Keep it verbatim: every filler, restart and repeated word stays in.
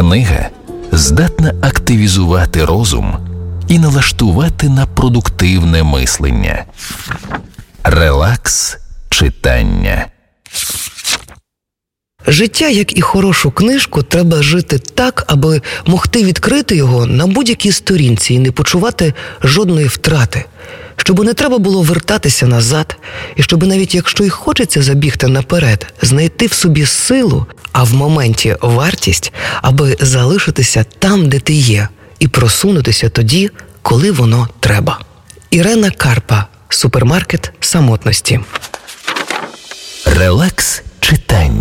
Книга здатна активізувати розум і налаштувати на продуктивне мислення. Релакс читання. Життя, як і хорошу книжку, треба жити так, аби могти відкрити його на будь-якій сторінці і не почувати жодної втрати. Щоб не треба було вертатися назад, і щоб навіть якщо й хочеться забігти наперед, знайти в собі силу, а в моменті вартість, аби залишитися там, де ти є, і просунутися тоді, коли воно треба. Ірена Карпа. Супермаркет самотності. Релакс читання.